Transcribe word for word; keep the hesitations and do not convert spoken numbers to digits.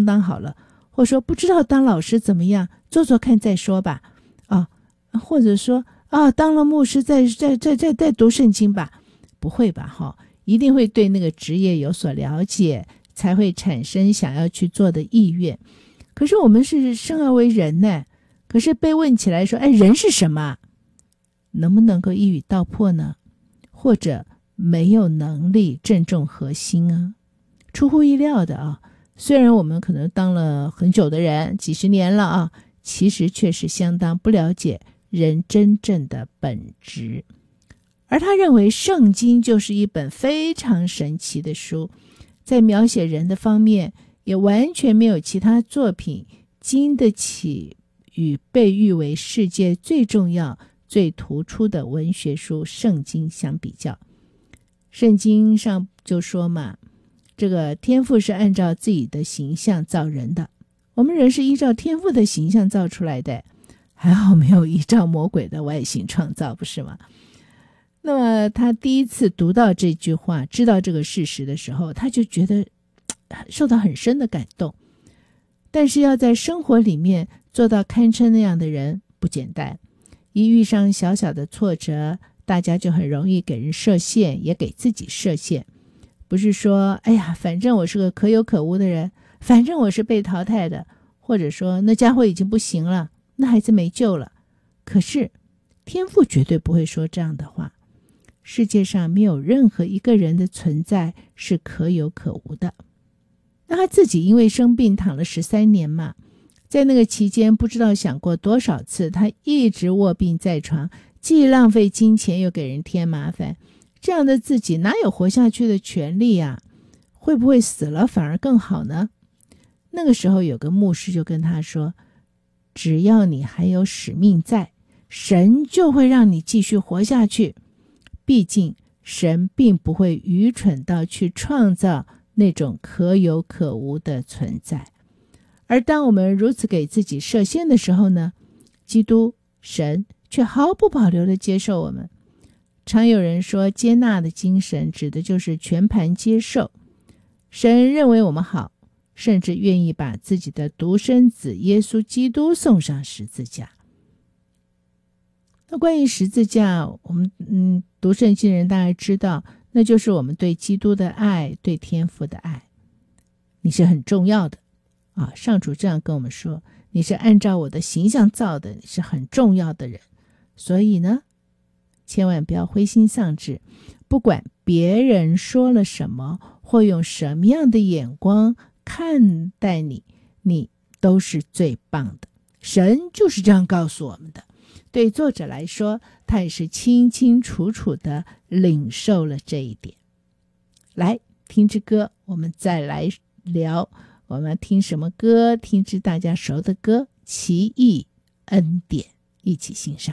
当当好了，或说不知道当老师怎么样，做做看再说吧，啊，或者说啊，当了牧师再再再再再读圣经吧，不会吧哈，一定会对那个职业有所了解，才会产生想要去做的意愿。可是我们是生而为人呢，可是被问起来说，哎，人是什么？能不能够一语道破呢？或者没有能力正中核心啊？出乎意料的啊，虽然我们可能当了很久的人，几十年了啊，其实却是相当不了解人真正的本质。而他认为圣经就是一本非常神奇的书，在描写人的方面也完全没有其他作品经得起与被誉为世界最重要最突出的文学书圣经相比较。圣经上就说嘛，这个天父是按照自己的形象造人的，我们人是依照天父的形象造出来的，还好没有依照魔鬼的外形创造，不是吗？那么他第一次读到这句话，知道这个事实的时候，他就觉得受到很深的感动。但是要在生活里面做到堪称那样的人不简单，一遇上小小的挫折，大家就很容易给人设限，也给自己设限。不是说哎呀，反正我是个可有可无的人，反正我是被淘汰的，或者说那家伙已经不行了，那孩子没救了。可是天父绝对不会说这样的话。世界上没有任何一个人的存在是可有可无的。那他自己因为生病躺了十三年嘛，在那个期间不知道想过多少次，他一直卧病在床，既浪费金钱又给人添麻烦，这样的自己哪有活下去的权利啊？会不会死了反而更好呢？那个时候有个牧师就跟他说，只要你还有使命在，神就会让你继续活下去。毕竟神并不会愚蠢到去创造那种可有可无的存在。而当我们如此给自己设限的时候呢，基督神却毫不保留地接受我们。常有人说，接纳的精神指的就是全盘接受。神认为我们好，甚至愿意把自己的独生子耶稣基督送上十字架。那关于十字架，我们嗯读圣经人大概知道，那就是我们对基督的爱，对天父的爱。你是很重要的啊！上主这样跟我们说，你是按照我的形象造的，你是很重要的人。所以呢，千万不要灰心丧志，不管别人说了什么，或用什么样的眼光看待你，你都是最棒的。神就是这样告诉我们的。对作者来说，他也是清清楚楚地领受了这一点。来，听支歌，我们再来聊，我们听什么歌？听支大家熟的歌，奇异恩典，一起欣赏。